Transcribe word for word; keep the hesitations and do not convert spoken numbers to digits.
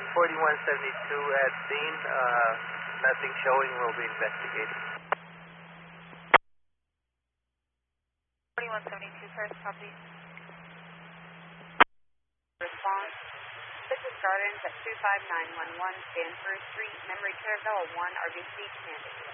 forty-one seventy-two at scene. Uh, nothing showing. We'll be investigating. forty-one seventy-two, first copy. Response. This is Gardens at two five nine one one Stanford Street, Memory Caravella one, R B C command.